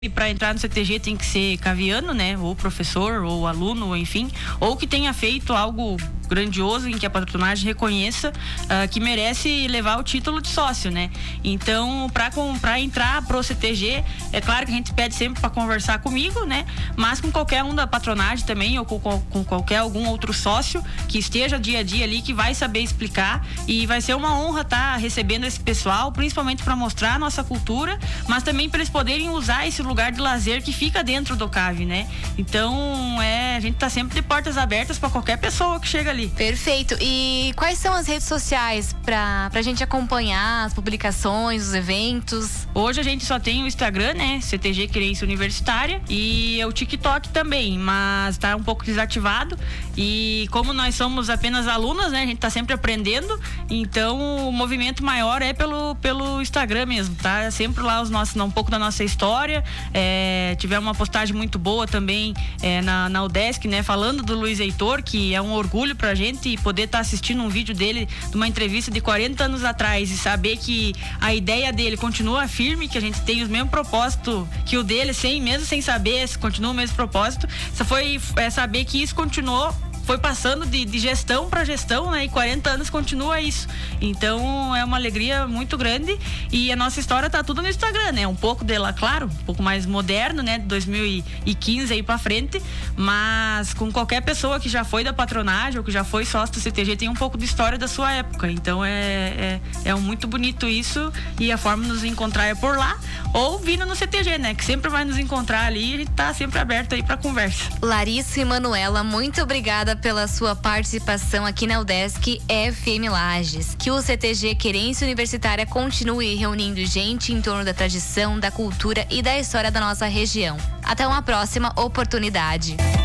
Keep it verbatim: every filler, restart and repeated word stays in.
E para entrar no C T G tem que ser caviano, né? Ou professor, ou aluno, ou enfim. Ou que tenha feito algo grandioso em que a patronagem reconheça uh, que merece levar o título de sócio, né? Então, para entrar pro C T G, é claro que a gente pede sempre para conversar comigo, né? Mas com qualquer um da patronagem também, ou com, com qualquer algum outro sócio que esteja dia a dia ali, que vai saber explicar. E vai ser uma honra estar recebendo esse pessoal, principalmente para mostrar a nossa cultura, mas também para eles poderem usar esse lugar de lazer que fica dentro do C A V, né? Então, é, a gente tá sempre de portas abertas para qualquer pessoa que chega ali. Perfeito. E quais são as redes sociais pra, pra gente acompanhar as publicações, os eventos? Hoje a gente só tem o Instagram, né? C T G Querência Universitária, e o TikTok também, mas tá um pouco desativado. E como nós somos apenas alunas, né? A gente tá sempre aprendendo, então o movimento maior é pelo, pelo Instagram mesmo, tá? Sempre lá os nossos, um pouco da nossa história. É, tivemos uma postagem muito boa também é, na, na UDESC, né? Falando do Luiz Heitor, que é um orgulho pra gente e poder estar tá assistindo um vídeo dele, de uma entrevista de quarenta anos atrás, e saber que a ideia dele continua firme, que a gente tem o mesmo propósito que o dele, sem, mesmo sem saber, continua o mesmo propósito. Só foi é, saber que isso continuou, foi passando de, de gestão para gestão, né? E quarenta anos continua isso. Então é uma alegria muito grande, e a nossa história tá tudo no Instagram, né? Um pouco dela, claro, um pouco mais moderno, né? De dois mil e quinze aí para frente, mas com qualquer pessoa que já foi da patronagem ou que já foi sócio do C T G tem um pouco de história da sua época. Então é, é, é muito bonito isso, e a forma de nos encontrar é por lá ou vindo no C T G, né? Que sempre vai nos encontrar ali, e a gente tá sempre aberto aí para conversa. Larissa e Manuela, muito obrigada pela sua participação aqui na UDESC F M Lages. Que o C T G Querência Universitária continue reunindo gente em torno da tradição, da cultura e da história da nossa região. Até uma próxima oportunidade.